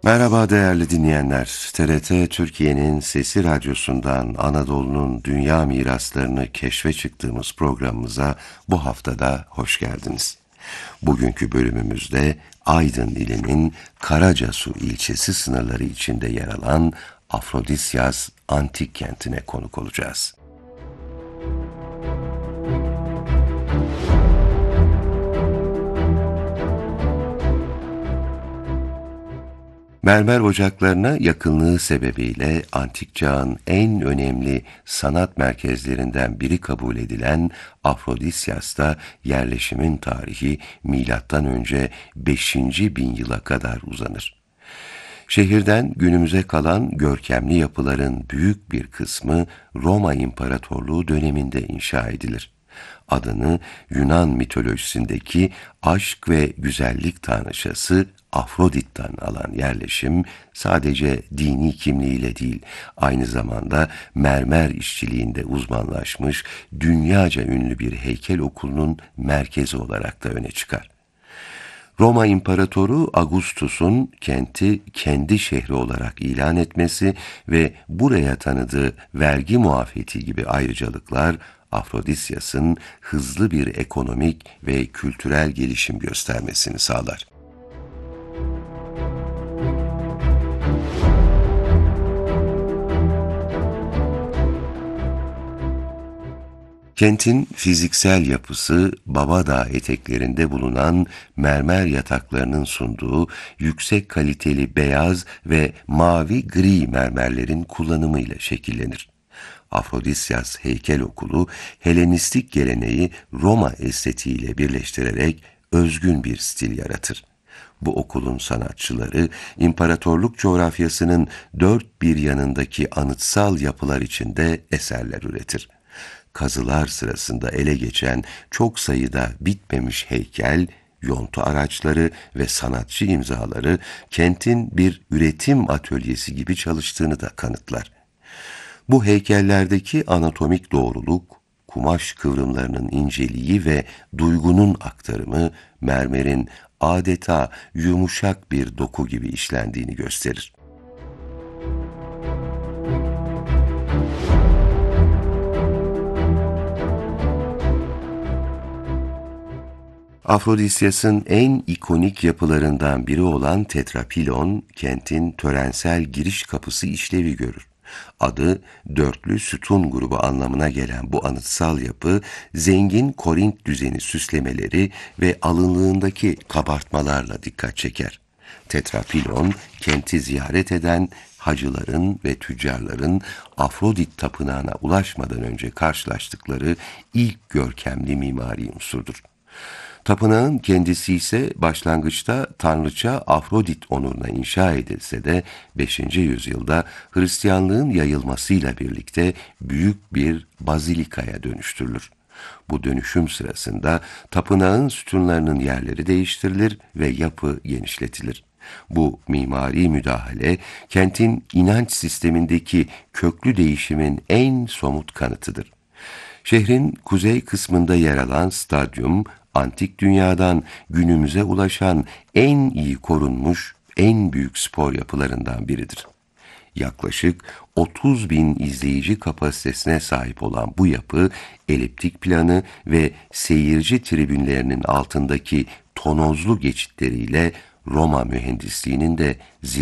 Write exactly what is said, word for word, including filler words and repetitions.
Merhaba değerli dinleyenler. T R T Türkiye'nin Sesi Radyosu'ndan Anadolu'nun dünya miraslarını keşfe çıktığımız programımıza bu haftada hoş geldiniz. Bugünkü bölümümüzde Aydın ilinin Karacasu ilçesi sınırları içinde yer alan Afrodisyas antik kentine konuk olacağız. Mermer ocaklarına yakınlığı sebebiyle antik çağın en önemli sanat merkezlerinden biri kabul edilen Afrodisyas'ta yerleşimin tarihi milattan önce beşinci bin yıla kadar uzanır. Şehirden günümüze kalan görkemli yapıların büyük bir kısmı Roma İmparatorluğu döneminde inşa edilir. Adını Yunan mitolojisindeki aşk ve güzellik tanrıçası Afrodit'ten alan yerleşim sadece dini kimliğiyle değil, aynı zamanda mermer işçiliğinde uzmanlaşmış dünyaca ünlü bir heykel okulunun merkezi olarak da öne çıkar. Roma İmparatoru Augustus'un kenti kendi şehri olarak ilan etmesi ve buraya tanıdığı vergi muafiyeti gibi ayrıcalıklar Afrodisyas'ın hızlı bir ekonomik ve kültürel gelişim göstermesini sağlar. Kentin fiziksel yapısı, Baba Dağı eteklerinde bulunan mermer yataklarının sunduğu yüksek kaliteli beyaz ve mavi gri mermerlerin kullanımıyla şekillenir. Afrodisyas Heykel Okulu, Helenistik geleneği Roma estetiğiyle birleştirerek özgün bir stil yaratır. Bu okulun sanatçıları, imparatorluk coğrafyasının dört bir yanındaki anıtsal yapılar içinde eserler üretir. Kazılar sırasında ele geçen çok sayıda bitmemiş heykel, yontu araçları ve sanatçı imzaları kentin bir üretim atölyesi gibi çalıştığını da kanıtlar. Bu heykellerdeki anatomik doğruluk, kumaş kıvrımlarının inceliği ve duygunun aktarımı mermerin adeta yumuşak bir doku gibi işlendiğini gösterir. Afrodisyas'ın en ikonik yapılarından biri olan Tetrapilon, kentin törensel giriş kapısı işlevi görür. Adı, dörtlü sütun grubu anlamına gelen bu anıtsal yapı, zengin Korint düzeni süslemeleri ve alınlığındaki kabartmalarla dikkat çeker. Tetrapilon, kenti ziyaret eden hacıların ve tüccarların Afrodit tapınağına ulaşmadan önce karşılaştıkları ilk görkemli mimari unsurdur. Tapınağın kendisi ise başlangıçta tanrıça Afrodit onuruna inşa edilse de beşinci yüzyılda Hristiyanlığın yayılmasıyla birlikte büyük bir bazilikaya dönüştürülür. Bu dönüşüm sırasında tapınağın sütunlarının yerleri değiştirilir ve yapı genişletilir. Bu mimari müdahale, kentin inanç sistemindeki köklü değişimin en somut kanıtıdır. Şehrin kuzey kısmında yer alan stadyum, antik dünyadan günümüze ulaşan en iyi korunmuş, en büyük spor yapılarından biridir. Yaklaşık otuz bin izleyici kapasitesine sahip olan bu yapı, eliptik planı ve seyirci tribünlerinin altındaki tonozlu geçitleriyle Roma mühendisliğinin de zirvesine